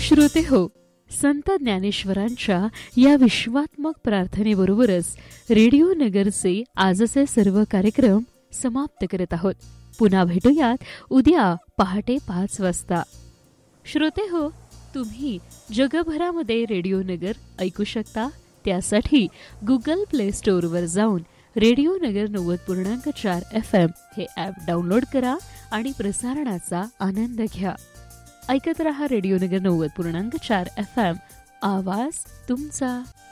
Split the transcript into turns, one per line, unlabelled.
श्रोते हो, संत ज्ञानेश्वरांच्या या विश्वात्मक प्रार्थनेबरोबरच रेडिओ नगरचे आजचे सर्व कार्यक्रम समाप्त करत आहोत. पुन्हा भेटूयात उद्या पहाटे 5 वाजता. श्रोते हो, तुम्ही जगभरामध्ये रेडिओ नगर ऐकू शकता. त्यासाठी गुगल प्ले स्टोअरवर जाऊन रेडिओ नगर 90.4 FM हे ॲप डाउनलोड करा आणि प्रसारणाचा आनंद घ्या. ऐकत रहा रेडिओ नगर 90.4 FM. आवाज तुमचा.